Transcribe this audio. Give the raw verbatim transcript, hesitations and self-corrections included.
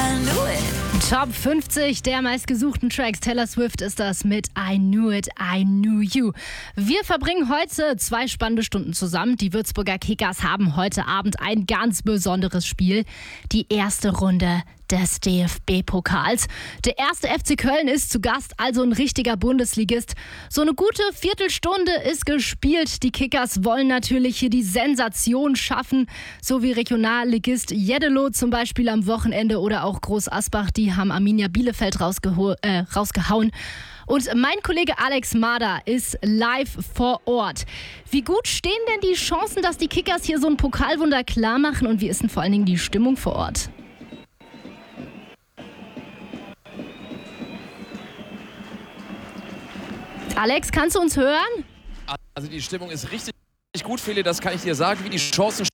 I knew it. Top fünfzig der meistgesuchten Tracks. Taylor Swift ist das mit I Knew It, I Knew You. Wir verbringen heute zwei spannende Stunden zusammen. Die Würzburger Kickers haben heute Abend ein ganz besonderes Spiel. Die erste Runde des D F B-Pokals. Der erste F C Köln ist zu Gast, also ein richtiger Bundesligist. So eine gute Viertelstunde ist gespielt. Die Kickers wollen natürlich hier die Sensation schaffen, so wie Regionalligist Jeddelo zum Beispiel am Wochenende oder auch Groß Asbach, die haben Arminia Bielefeld rausgeho- äh, rausgehauen. Und mein Kollege Alex Mader ist live vor Ort. Wie gut stehen denn die Chancen, dass die Kickers hier so ein Pokalwunder klar machen und wie ist denn vor allen Dingen die Stimmung vor Ort? Alex, kannst du uns hören? Also die Stimmung ist richtig gut, Feli, das kann ich dir sagen. Wie die Chancen